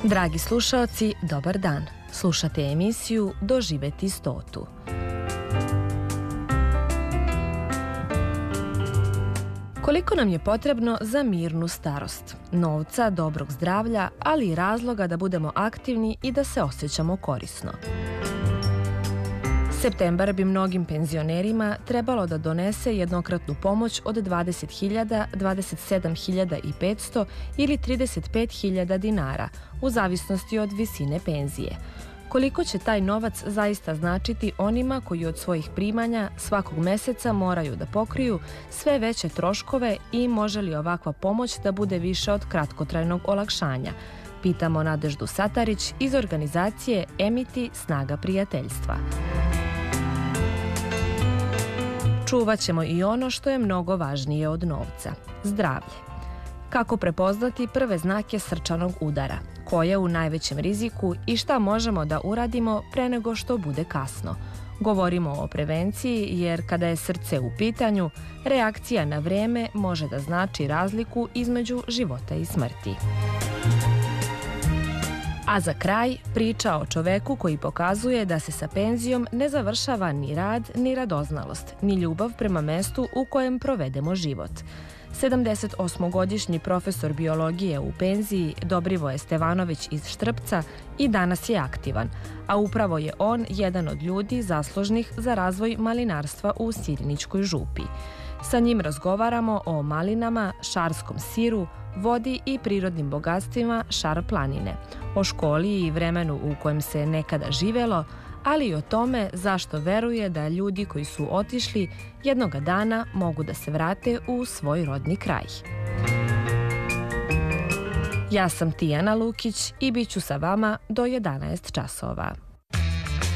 Dragi slušaoci, dobar dan. Slušate emisiju Doživeti 100. Koliko nam je potrebno za mirnu starost? Novca, dobrog zdravlja, ali i razloga da budemo aktivni i da se osjećamo korisno. Septembar bi mnogim penzionerima trebalo da donese jednokratnu pomoć od 20.000, 27.500 ili 35.000 dinara, u zavisnosti od visine penzije. Koliko će taj novac zaista značiti onima koji od svojih primanja svakog meseca moraju da pokriju sve veće troškove i može li ovakva pomoć da bude više od kratkotrajnog olakšanja? Pitamo Nadeždu Satarić iz organizacije Emiti Snaga prijateljstva. Čuvat ćemo i ono što je mnogo važnije od novca – zdravlje. Kako prepoznati prve znake srčanog udara? Ko je u najvećem riziku i šta možemo da uradimo pre nego što bude kasno? Govorimo o prevenciji jer kada je srce u pitanju, reakcija na vreme može da znači razliku između života i smrti. A za kraj, priča o čoveku koji pokazuje da se sa penzijom ne završava ni rad, ni radoznalost, ni ljubav prema mestu u kojem provedemo život. 78-godišnji profesor biologije u penziji Dobrivoje Stevanović iz Štrpca i danas je aktivan, a upravo je on jedan od ljudi zaslužnih za razvoj malinarstva u Sirinićkoj župi. Sa njim razgovaramo o malinama, šarskom siru, vodi i prirodnim bogatstvima Šar planine, o školi i vremenu u kojem se nekada živelo, ali i o tome zašto veruje da ljudi koji su otišli jednoga dana mogu da se vrate u svoj rodni kraj. Ja sam Tijana Lukić i bit ću sa vama do 11 časova.